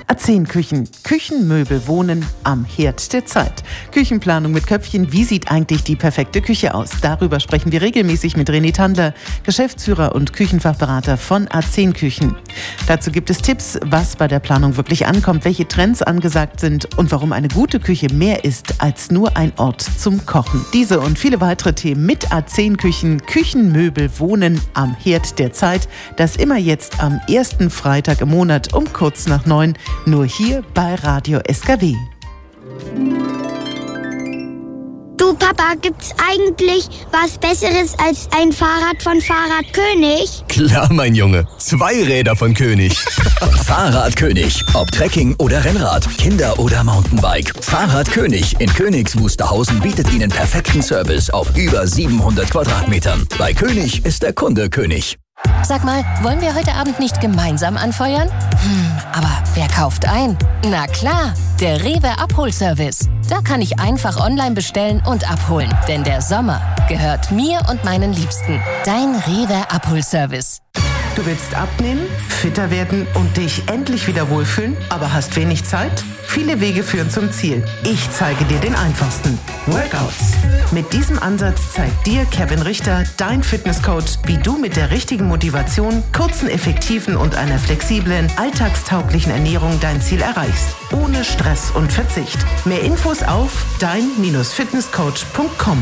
A10 Küchen. Küchenmöbel wohnen am Herd der Zeit. Küchenplanung mit Köpfchen. Wie sieht eigentlich die perfekte Küche aus? Darüber sprechen wir regelmäßig mit René Tandler, Geschäftsführer und Küchenfachberater von A10 Küchen. Dazu gibt es Tipps, was bei der Planung wirklich ankommt, welche Trends angesagt sind und warum eine gute Küche mehr ist als nur ein Ort zum Kochen. Diese und viele weitere Themen mit A10 Küchen. Küchenmöbel wohnen am Herd der Zeit. Das immer jetzt am ersten Freitag im Monat um kurz nach 9, nur hier bei Radio SKW. Du Papa, gibt's eigentlich was Besseres als ein Fahrrad von Fahrradkönig? Klar, mein Junge. 2 Räder von König. Fahrradkönig. Ob Trekking oder Rennrad, Kinder- oder Mountainbike. Fahrradkönig in Königs Wusterhausen bietet Ihnen perfekten Service auf über 700 Quadratmetern. Bei König ist der Kunde König. Sag mal, wollen wir heute Abend nicht gemeinsam anfeuern? Aber wer kauft ein? Na klar, der Rewe Abholservice. Da kann ich einfach online bestellen und abholen. Denn der Sommer gehört mir und meinen Liebsten. Dein Rewe Abholservice. Du willst abnehmen, fitter werden und dich endlich wieder wohlfühlen, aber hast wenig Zeit? Viele Wege führen zum Ziel. Ich zeige dir den einfachsten. Workouts. Mit diesem Ansatz zeigt dir Kevin Richter, dein Fitnesscoach, wie du mit der richtigen Motivation, kurzen, effektiven und einer flexiblen, alltagstauglichen Ernährung dein Ziel erreichst. Ohne Stress und Verzicht. Mehr Infos auf dein-fitnesscoach.com.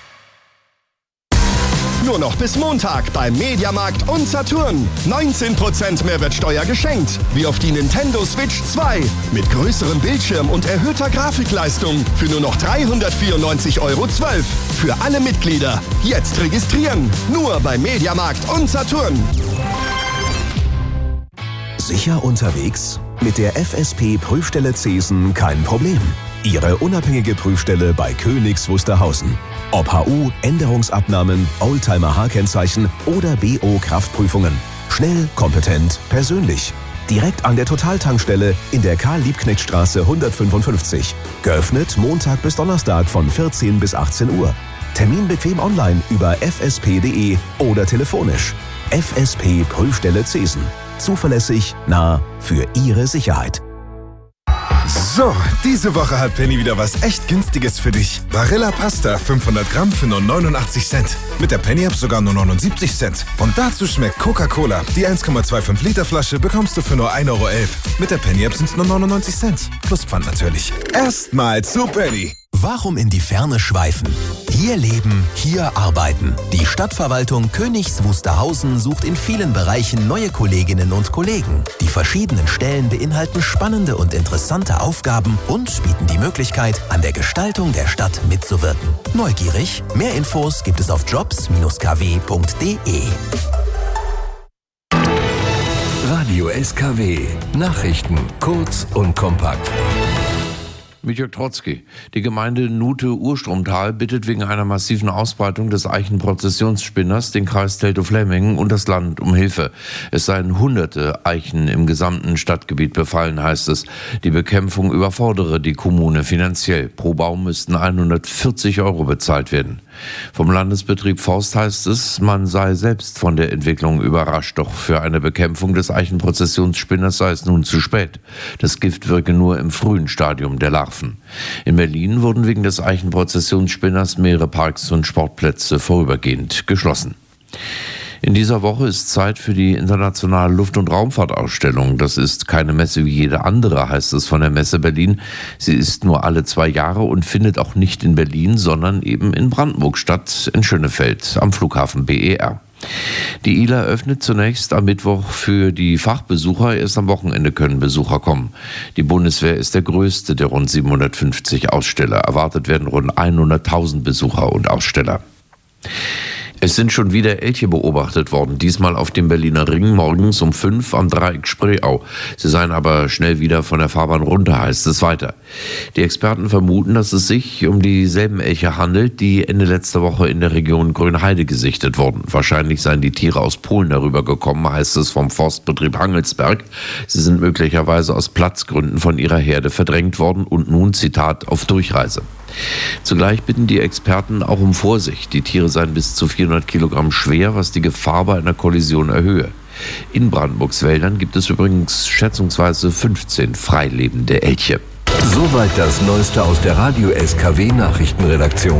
Nur noch bis Montag beim Mediamarkt und Saturn. 19% Mehrwertsteuer geschenkt. Wie auf die Nintendo Switch 2. Mit größerem Bildschirm und erhöhter Grafikleistung. Für nur noch 394,12 € Für alle Mitglieder. Jetzt registrieren. Nur beim Mediamarkt und Saturn. Sicher unterwegs? Mit der FSP-Prüfstelle Zesen kein Problem. Ihre unabhängige Prüfstelle bei Königs Wusterhausen. Ob HU, Änderungsabnahmen, Oldtimer-H-Kennzeichen oder BO-Kraftprüfungen. Schnell, kompetent, persönlich. Direkt an der Totaltankstelle in der Karl-Liebknecht-Straße 155. Geöffnet Montag bis Donnerstag von 14 bis 18 Uhr. Termin bequem online über fsp.de oder telefonisch. FSP Prüfstelle Zesen. Zuverlässig, nah, für Ihre Sicherheit. So, diese Woche hat Penny wieder was echt Günstiges für dich. Barilla Pasta 500 Gramm für nur 89 Cent. Mit der Penny-App sogar nur 79 Cent. Und dazu schmeckt Coca-Cola. Die 1,25 Liter Flasche bekommst du für nur 1,11 €. Mit der Penny-App sind es nur 99 Cent. Plus Pfand natürlich. Erstmal zu Penny. Warum in die Ferne schweifen? Hier leben, hier arbeiten. Die Stadtverwaltung Königs Wusterhausen sucht in vielen Bereichen neue Kolleginnen und Kollegen. Die verschiedenen Stellen beinhalten spannende und interessante Aufgaben und bieten die Möglichkeit, an der Gestaltung der Stadt mitzuwirken. Neugierig? Mehr Infos gibt es auf jobs-kw.de. Radio SKW. Nachrichten kurz und kompakt. Mit Jörg Trotzki. Die Gemeinde Nuthe-Urstromtal bittet wegen einer massiven Ausbreitung des Eichenprozessionsspinners den Kreis Teltow-Flämingen und das Land um Hilfe. Es seien hunderte Eichen im gesamten Stadtgebiet befallen, heißt es. Die Bekämpfung überfordere die Kommune finanziell. Pro Baum müssten 140 € bezahlt werden. Vom Landesbetrieb Forst heißt es, man sei selbst von der Entwicklung überrascht. Doch für eine Bekämpfung des Eichenprozessionsspinners sei es nun zu spät. Das Gift wirke nur im frühen Stadium der Larven. In Berlin wurden wegen des Eichenprozessionsspinners mehrere Parks und Sportplätze vorübergehend geschlossen. In dieser Woche ist Zeit für die internationale Luft- und Raumfahrtausstellung. Das ist keine Messe wie jede andere, heißt es von der Messe Berlin. Sie ist nur alle 2 Jahre und findet auch nicht in Berlin, sondern eben in Brandenburg statt, in Schönefeld am Flughafen BER. Die ILA öffnet zunächst am Mittwoch für die Fachbesucher. Erst am Wochenende können Besucher kommen. Die Bundeswehr ist der größte der rund 750 Aussteller. Erwartet werden rund 100.000 Besucher und Aussteller. Es sind schon wieder Elche beobachtet worden, diesmal auf dem Berliner Ring morgens um 5 am Dreieck Spreeau. Sie seien aber schnell wieder von der Fahrbahn runter, heißt es weiter. Die Experten vermuten, dass es sich um dieselben Elche handelt, die Ende letzter Woche in der Region Grünheide gesichtet wurden. Wahrscheinlich seien die Tiere aus Polen darüber gekommen, heißt es vom Forstbetrieb Hangelsberg. Sie sind möglicherweise aus Platzgründen von ihrer Herde verdrängt worden und nun, Zitat, auf Durchreise. Zugleich bitten die Experten auch um Vorsicht. Die Tiere seien bis zu 400 Kilogramm schwer, was die Gefahr bei einer Kollision erhöhe. In Brandenburgs Wäldern gibt es übrigens schätzungsweise 15 freilebende Elche. Soweit das Neueste aus der Radio SKW Nachrichtenredaktion.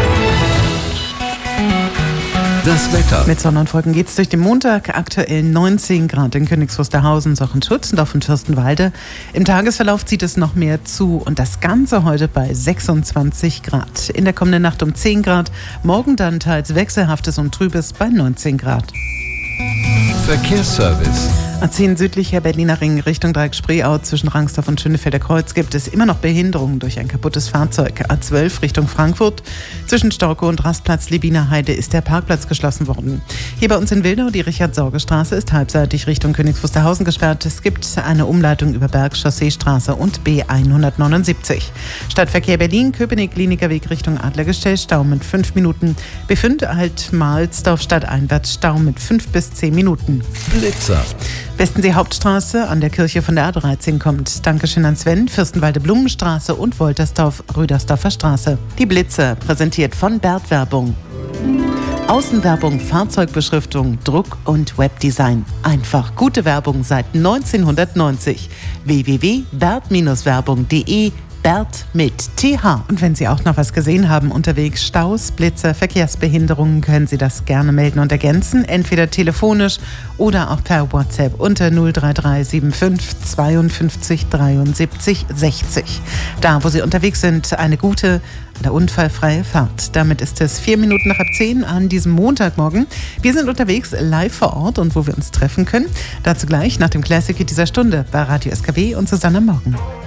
Das Wetter. Mit Sonne und Wolken geht es durch den Montag. Aktuell 19 Grad in Königs Wusterhausen, Sochenschützendorf und Fürstenwalde. Im Tagesverlauf zieht es noch mehr zu und das Ganze heute bei 26 Grad. In der kommenden Nacht um 10 Grad, morgen dann teils wechselhaftes und trübes bei 19 Grad. Verkehrsservice. A10 südlicher Berliner Ring Richtung Dreieck Spreeau zwischen Rangsdorf und Schönefelder Kreuz gibt es immer noch Behinderungen durch ein kaputtes Fahrzeug. A12 Richtung Frankfurt zwischen Storkow und Rastplatz Libiner Heide ist der Parkplatz geschlossen worden. Hier bei uns in Wildau, die Richard-Sorge-Straße ist halbseitig Richtung Königs Wusterhausen gesperrt. Es gibt eine Umleitung über Berg-Chausseestraße und B179. Stadtverkehr Berlin, Köpenick, Kliniker Weg Richtung Adlergestell, Stau mit 5 Minuten. B5 Alt-Mahlsdorf stadteinwärts, Stau mit 5 bis 10 Minuten. Blitzer. Westensee Hauptstraße an der Kirche von der A13 kommt. Dankeschön an Sven, Fürstenwalde Blumenstraße und Woltersdorf Rüdersdorfer Straße. Die Blitzer präsentiert von Bert Werbung. Außenwerbung, Fahrzeugbeschriftung, Druck und Webdesign. Einfach gute Werbung seit 1990. www.bert-werbung.de Bert mit TH. Und wenn Sie auch noch was gesehen haben unterwegs, Staus, Blitzer, Verkehrsbehinderungen, können Sie das gerne melden und ergänzen, entweder telefonisch oder auch per WhatsApp unter 03375 52 73 60. Da, wo Sie unterwegs sind, eine gute, eine unfallfreie Fahrt. Damit ist es 4 Minuten nach 10 an diesem Montagmorgen. Wir sind unterwegs live vor Ort und wo wir uns treffen können. Dazu gleich nach dem Classic dieser Stunde bei Radio SKW und Susanne Morgen.